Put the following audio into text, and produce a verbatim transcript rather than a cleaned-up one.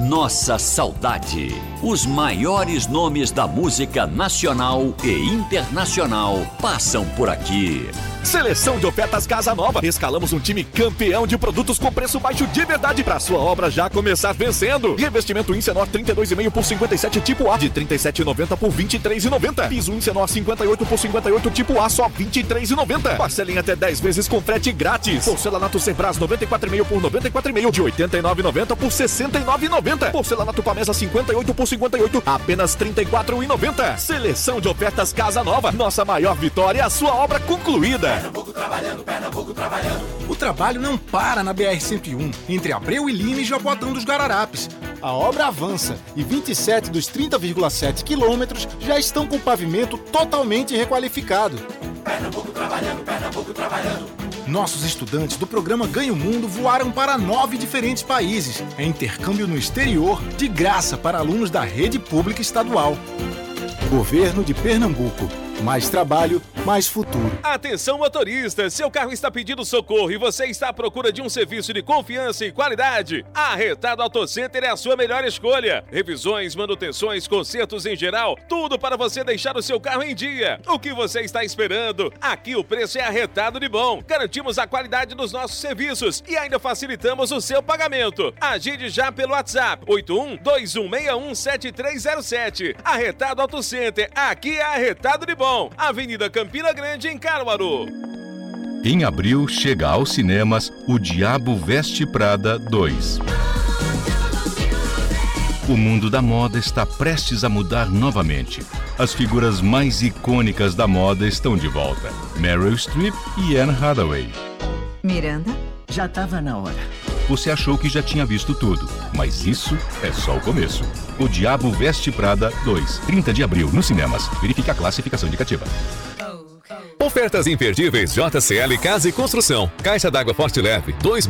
Nossa saudade. Os maiores nomes da música nacional e internacional passam por aqui. Seleção de ofertas Casa Nova. Escalamos um time campeão de produtos com preço baixo de verdade para sua obra já começar vencendo. Revestimento Incenor trinta e dois e meio por cinquenta e sete tipo A de trinta e sete reais e noventa centavos por vinte e três reais e noventa centavos. Piso Incenor cinquenta e oito por cinquenta e oito tipo A só vinte e três reais e noventa centavos. Parcelem até dez vezes com frete grátis. Porcelanato Sebras noventa e quatro e meio por noventa e quatro e meio de oitenta e nove reais e noventa centavos por sessenta e nove reais e noventa centavos. Porcelanato Pamesa cinquenta e oito por cinquenta e oito apenas trinta e quatro reais e noventa centavos. Seleção de ofertas Casa Nova. Nossa maior vitória, a sua obra concluída. Pernambuco trabalhando, Pernambuco trabalhando. O trabalho não para na B R cento e um, entre Abreu e Lima e Jaboatão dos Guararapes. A obra avança e vinte e sete dos trinta vírgula sete quilômetros já estão com pavimento totalmente requalificado. Pernambuco trabalhando, Pernambuco trabalhando. Nossos estudantes do programa Ganha o Mundo voaram para nove diferentes países. É intercâmbio no exterior, de graça para alunos da rede pública estadual. Governo de Pernambuco. Mais trabalho, mais futuro. Atenção motorista, seu carro está pedindo socorro e você está à procura de um serviço de confiança e qualidade? A Arretado Auto Center é a sua melhor escolha. Revisões, manutenções, consertos em geral, tudo para você deixar o seu carro em dia. O que você está esperando? Aqui o preço é arretado de bom. Garantimos a qualidade dos nossos serviços e ainda facilitamos o seu pagamento. Agende já pelo WhatsApp oito um dois um seis um sete três zero sete. Arretado Auto Center, aqui é arretado de bom. Avenida Campina Grande, em Caruaru. Em abril, chega aos cinemas O Diabo Veste Prada dois. O mundo da moda está prestes a mudar novamente. As figuras mais icônicas da moda estão de volta. Meryl Streep e Anne Hathaway. Miranda? Já estava na hora. Você achou que já tinha visto tudo, mas isso é só o começo. O Diabo Veste Prada dois, trinta de abril, nos cinemas. Verifique a classificação indicativa. Ofertas imperdíveis J C L Casa e Construção. Caixa d'água Forte Leve, dois